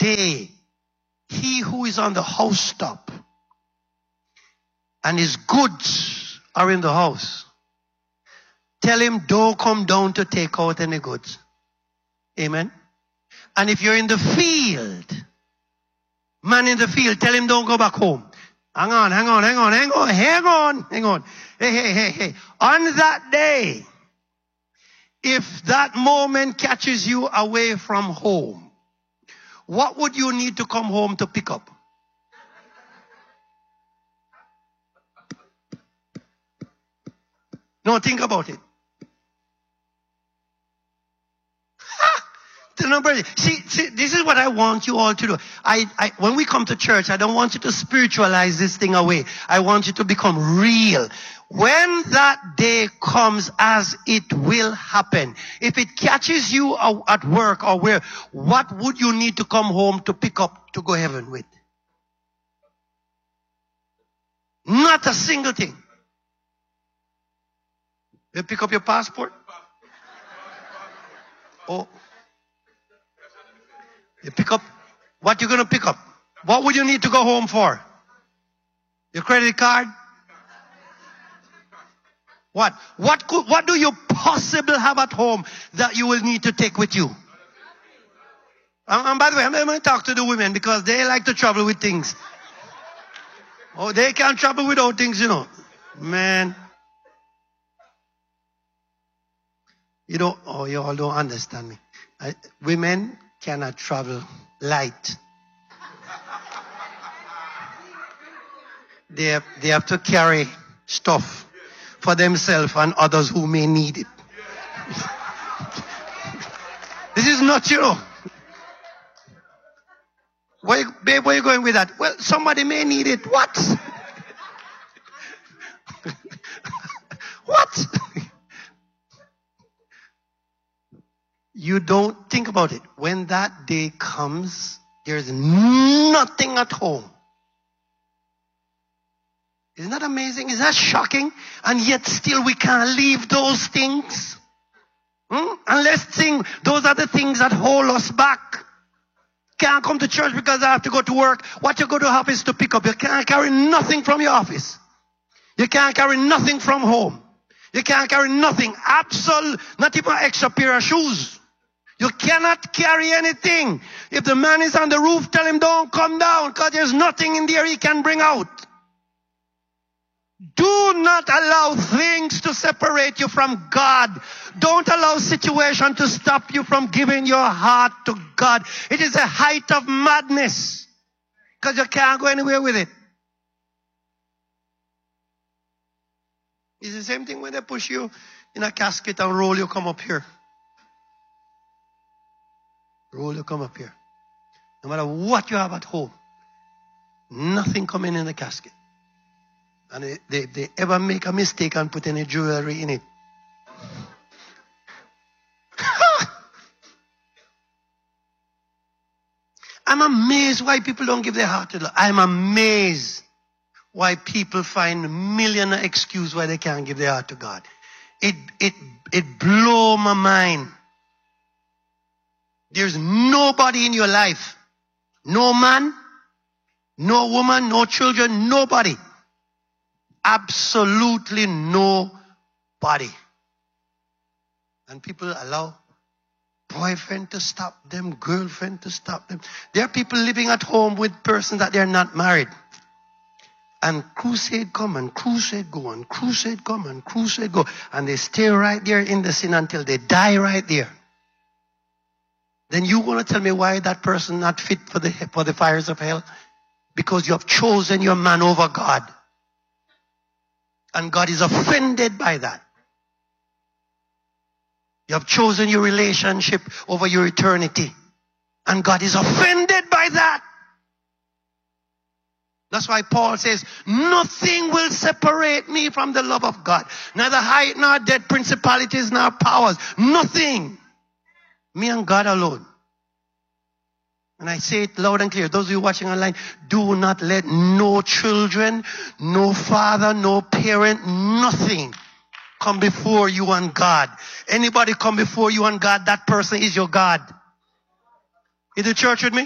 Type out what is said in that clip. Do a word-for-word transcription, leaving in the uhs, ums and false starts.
day, he who is on the housetop and his goods are in the house, tell him don't come down to take out any goods. Amen. And if you're in the field, man in the field, tell him don't go back home. Hang on, hang on, hang on, hang on, hang on, hang on. Hey, hey, hey, hey. On that day, if that moment catches you away from home, what would you need to come home to pick up? No, think about it. See, see, this is what I want you all to do. I, I, when we come to church, I don't want you to spiritualize this thing away. I want you to become real. When that day comes, as it will happen, if it catches you at work or where, what would you need to come home to pick up to go heaven with? Not a single thing. You pick up your passport? Oh. You pick up, what you going to pick up? What would you need to go home for? Your credit card? What? What could, what do you possibly have at home that you will need to take with you? And, and by the way, I'm going to talk to the women because they like to travel with things. Oh, they can't travel without things, you know. Man. You don't, oh, you all don't understand me. I, women cannot travel light. They have, they have to carry stuff for themselves and others who may need it. This is not, you know. Where, babe, where are you going with that? Well, somebody may need it. What? What? You don't think about it. When that day comes, there's nothing at home. Isn't that amazing? Is that shocking? And yet still we can't leave those things. Hmm? Unless thing, those are the things that hold us back. Can't come to church because I have to go to work. What you go to office to pick up? You can't carry nothing from your office. You can't carry nothing from home. You can't carry nothing. Absolute, not even an extra pair of shoes. You cannot carry anything. If the man is on the roof, tell him don't come down because there's nothing in there he can bring out. Do not allow things to separate you from God. Don't allow situation to stop you from giving your heart to God. It is a height of madness because you can't go anywhere with it. It's the same thing when they push you in a casket and roll you come up here. Roll you come up here. No matter what you have at home, nothing coming in the casket. And they, they, they ever make a mistake and put any jewelry in it. I'm amazed why people don't give their heart to the Lord. I'm amazed why people find a million excuses why they can't give their heart to God. It, it, it blows my mind. There's nobody in your life. No man, no woman, no children, nobody. Absolutely nobody. And people allow boyfriend to stop them, girlfriend to stop them. There are people living at home with persons that they're not married. And crusade come and crusade go and crusade come and crusade go. And they stay right there in the sin until they die right there. Then you want to tell me why that person not fit for the, for the fires of hell? Because you have chosen your man over God. And God is offended by that. You have chosen your relationship over your eternity. And God is offended by that. That's why Paul says, nothing will separate me from the love of God. Neither height nor depth, principalities nor powers. Nothing. Me and God alone. And I say it loud and clear. Those of you watching online, do not let no children, no father, no parent, nothing come before you and God. Anybody come before you and God, that person is your God. Is the church with me?